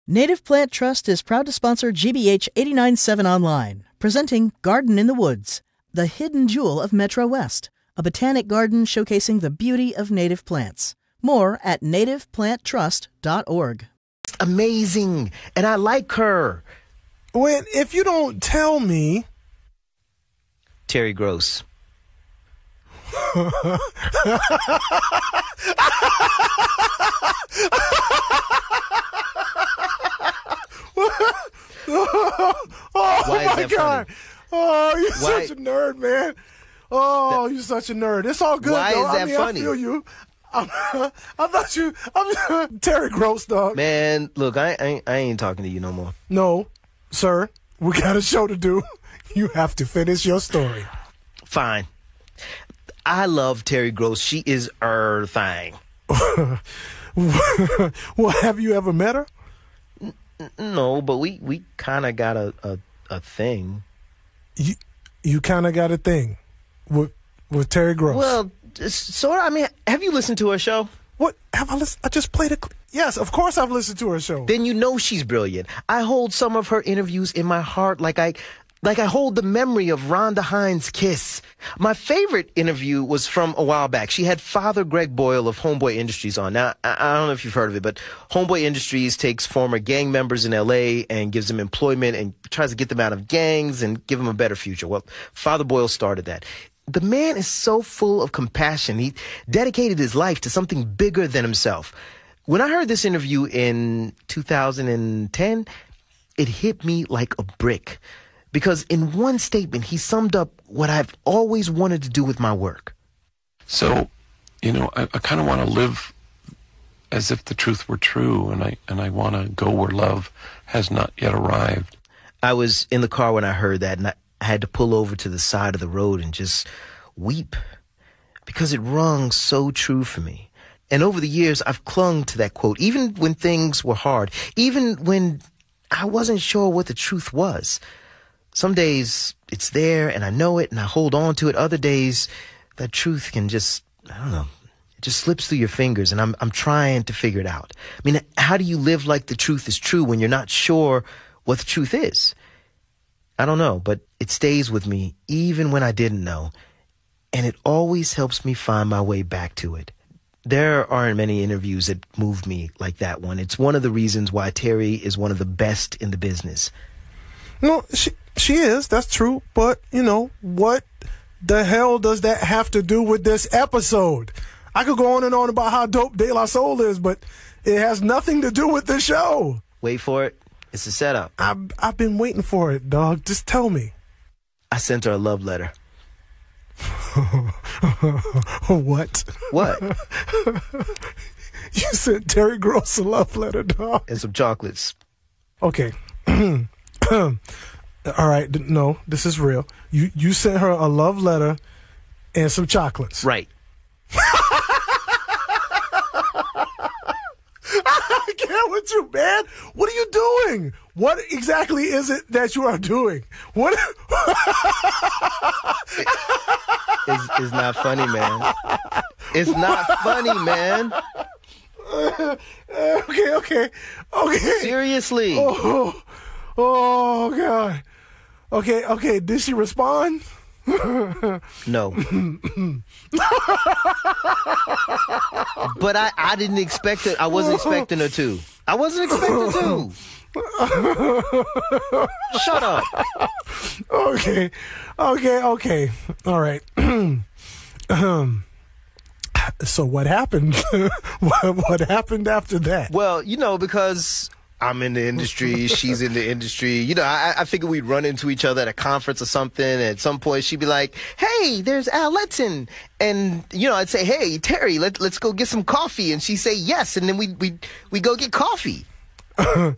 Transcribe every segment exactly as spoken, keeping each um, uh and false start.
Native Plant Trust is proud to sponsor G B H eighty-nine point seven Online, presenting Garden in the Woods, the hidden jewel of Metro West, a botanic garden showcasing the beauty of native plants. More at native plant trust dot org. Amazing, and I like her. When, if you don't tell me... Terry Gross. oh Why is my that God. funny? Oh, you're Why? such a nerd, man. Oh, you're such a nerd. It's all good, Why though. is that I mean, funny? I feel you. I'm, I thought you... I'm Terry Gross, dog. Man, look, I, I, I ain't talking to you no more. No, sir. We got a show to do. You have to finish your story. Fine. I love Terry Gross. She is her thing. Well, have you ever met her? N- no, but we, we kind of got a, a, a thing. You you kind of got a thing with with Terry Gross. Well, sort of. I mean, have you listened to her show? What have I listened? I just played a. Yes, of course I've listened to her show. Then you know she's brilliant. I hold some of her interviews in my heart like I like I hold the memory of Rhonda Hines' Kiss. My favorite interview was from a while back. She had Father Greg Boyle of Homeboy Industries on. Now, I, I don't know if you've heard of it, but Homeboy Industries takes former gang members in L A and gives them employment and tries to get them out of gangs and give them a better future. Well, Father Boyle started that. The man is so full of compassion. He dedicated his life to something bigger than himself. When I heard this interview in two thousand ten, it hit me like a brick. Because in one statement, he summed up what I've always wanted to do with my work. So, you know, I, I kind of want to live as if the truth were true, and I and I want to go where love has not yet arrived. I was in the car when I heard that, and I had to pull over to the side of the road and just weep because it rung so true for me. And over the years, I've clung to that quote, even when things were hard, even when I wasn't sure what the truth was. Some days it's there and I know it and I hold on to it. Other days that truth can just, I don't know, it just slips through your fingers, and I'm I'm trying to figure it out. I mean, how do you live like the truth is true when you're not sure what the truth is? I don't know, but it stays with me even when I didn't know. And it always helps me find my way back to it. There aren't many interviews that move me like that one. It's one of the reasons why Terry is one of the best in the business. No, she she is. That's true. But, you know, what the hell does that have to do with this episode? I could go on and on about how dope De La Soul is, but it has nothing to do with the show. Wait for it. It's a setup. I've, I've been waiting for it, dog. Just tell me. I sent her a love letter. What? What? You sent Terry Gross a love letter, dog. And some chocolates. Okay. All right. No, this is real. You you sent her a love letter and some chocolates. Right. I can't with you, man. What are you doing? What exactly is it that you are doing? What? It's, it's not funny, man. It's not funny, man. Uh, okay, okay, okay. Seriously. Oh, oh, God. Okay, okay. Did she respond? No. But I, I didn't expect it. I wasn't expecting her to. I wasn't expecting to. Shut up. Okay, okay, okay. All right. um. So what happened? what, what happened after that? Well, you know, because I'm in the industry, she's in the industry. You know, I, I figured we'd run into each other at a conference or something. And at some point, she'd be like, "Hey, there's Al Letson," and you know, I'd say, "Hey, Terry, let let's go get some coffee," and she'd say yes, and then we we we go get coffee. Oh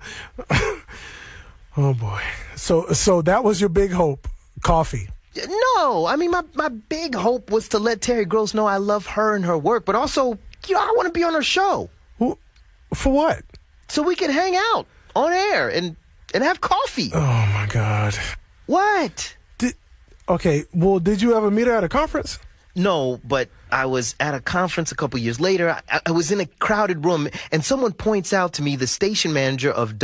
boy! So so that was your big hope, coffee. No, I mean, my, my big hope was to let Terry Gross know I love her and her work, but also, you know, I want to be on her show. Who, for what? So we can hang out on air and, and have coffee. Oh, my God. What? Did, okay, well, did you ever meet her at a conference? No, but I was at a conference a couple years later. I, I was in a crowded room, and someone points out to me the station manager of